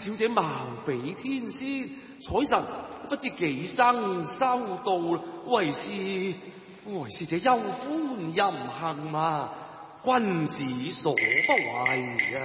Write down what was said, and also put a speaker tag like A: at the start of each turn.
A: 小姐貌比天仙，彩神不知幾生修道，為是這憂歡任行嘛，君子所不為啊！